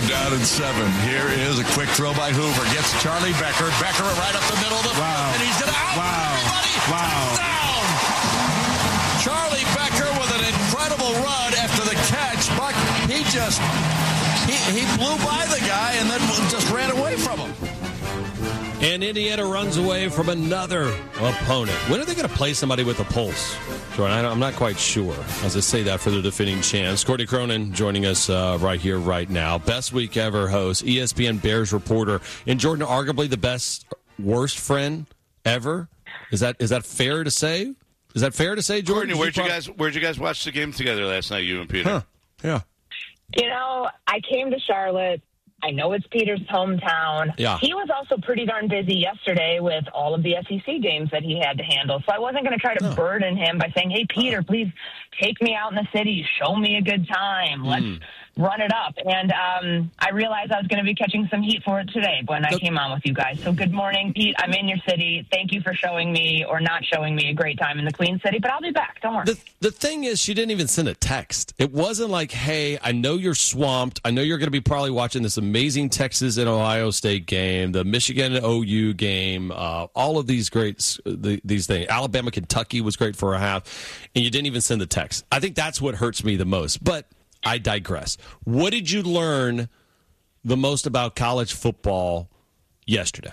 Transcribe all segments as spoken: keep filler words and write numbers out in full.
down at seven. Here is a quick throw by Hoover. Gets Charlie Becker. Becker right up the middle of the wow. field, and he's going to out wow. everybody. Wow. Touchdown! Charlie Becker with an incredible run after the catch. Buck, he just he, he blew by the guy and then just ran away from him. And Indiana runs away from another opponent. When are they going to play somebody with a pulse? Jordan, I'm not quite sure as I say that for the defending champs. Courtney Cronin joining us uh, right here, right now. Best Week Ever host, E S P N Bears reporter. And Jordan, arguably the best, worst friend ever. Is that is that fair to say? Is that fair to say, Jordan? Courtney, where'd you guys where'd you guys watch the game together last night, you and Peter? Huh. Yeah. You know, I came to Charlotte. I know it's Peter's hometown. Yeah. He was also pretty darn busy yesterday with all of the S E C games that he had to handle. So I wasn't going to try to no. burden him by saying, hey, Peter, please take me out in the city. Show me a good time. Let's mm. run it up. And um, I realized I was going to be catching some heat for it today when I came on with you guys. So good morning, Pete. I'm in your city. Thank you for showing me or not showing me a great time in the Queen City. But I'll be back. Don't worry. The, the thing is, she didn't even send a text. It wasn't like, hey, I know you're swamped. I know you're going to be probably watching this amazing Texas and Ohio State game, the Michigan and O U game, uh, all of these great the, these things. Alabama, Kentucky was great for a half, and you didn't even send the text. I think that's what hurts me the most. But I digress. What did you learn the most about college football yesterday?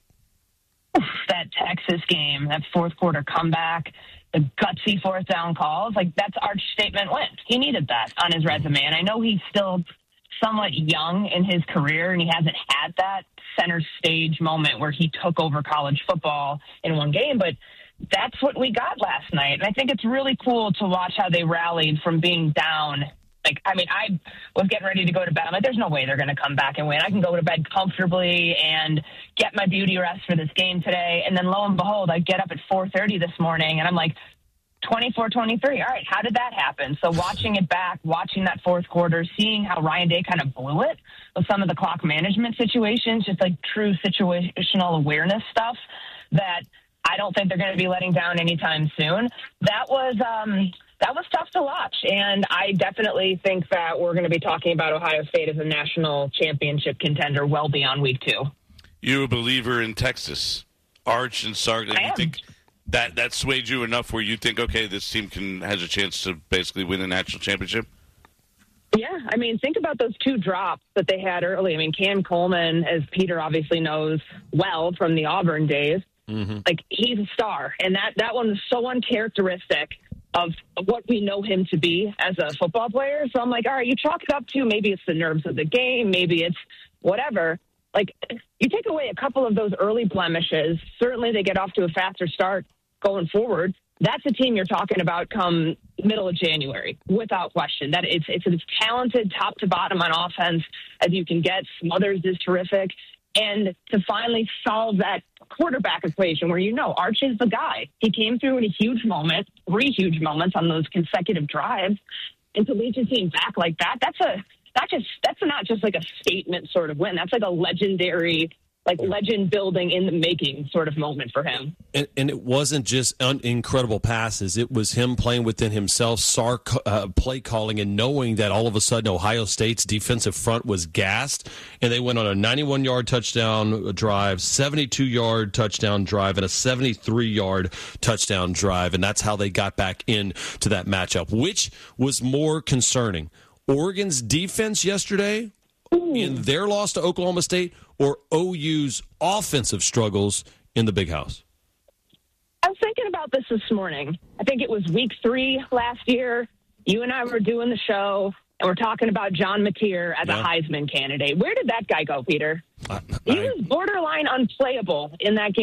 That Texas game, that fourth quarter comeback, the gutsy fourth down calls, like that's Arch statement win. He needed that on his resume. And I know he's still somewhat young in his career, and he hasn't had that center stage moment where he took over college football in one game, but that's what we got last night. And I think it's really cool to watch how they rallied from being down. Like, I mean, I was getting ready to go to bed. I'm like, there's no way they're going to come back and win. I can go to bed comfortably and get my beauty rest for this game today. And then lo and behold, I get up at four thirty this morning, and I'm like, twenty-four twenty-three. All right, how did that happen? So watching it back, watching that fourth quarter, seeing how Ryan Day kind of blew it with some of the clock management situations, just like true situational awareness stuff that I don't think they're going to be letting down anytime soon. That was um, that was tough to watch, and I definitely think that we're going to be talking about Ohio State as a national championship contender well beyond week two. You a believer in Texas, Arch and Sark? I you am. think that that swayed you enough where you think, okay, this team can has a chance to basically win a national championship? Yeah, I mean, think about those two drops that they had early. I mean, Cam Coleman, as Peter obviously knows well from the Auburn days, mm-hmm. like he's a star. And that, that one was so uncharacteristic of what we know him to be as a football player. So I'm like, all right, you chalk it up to maybe it's the nerves of the game, maybe it's whatever. Like, you take away a couple of those early blemishes, certainly they get off to a faster start going forward. That's a team you're talking about come middle of January, without question. That it's it's as talented top to bottom on offense as you can get. Smothers is terrific. And to finally solve that quarterback equation where, you know, Arch is the guy. He came through in a huge moment, three huge moments on those consecutive drives. And to lead your team back like that, that's a Not just that's not just like a statement sort of win. That's like a legendary, like legend building in the making sort of moment for him. And, and it wasn't just un- incredible passes. It was him playing within himself, Sark uh, play calling, and knowing that all of a sudden Ohio State's defensive front was gassed, and they went on a ninety-one-yard touchdown drive, seventy-two-yard touchdown drive, and a seventy-three-yard touchdown drive, and that's how they got back into that matchup. Which was more concerning? Oregon's defense yesterday Ooh. in their loss to Oklahoma State, or O U's offensive struggles in the Big House? I was thinking about this this morning. I think it was week three last year. You and I were doing the show, and we're talking about John Mateer as yeah. a Heisman candidate. Where did that guy go, Peter? I, I, he was borderline unplayable in that game.